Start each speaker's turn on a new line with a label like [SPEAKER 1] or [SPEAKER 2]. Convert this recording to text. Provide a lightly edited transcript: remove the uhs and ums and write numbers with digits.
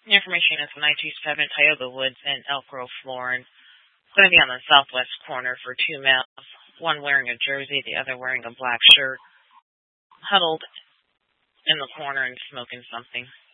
[SPEAKER 1] Information is 927 Tioga Woods in Elk Grove, Florence. Going to be on the southwest corner for two males, one wearing a jersey, the other wearing a black shirt, huddled in the corner and smoking something.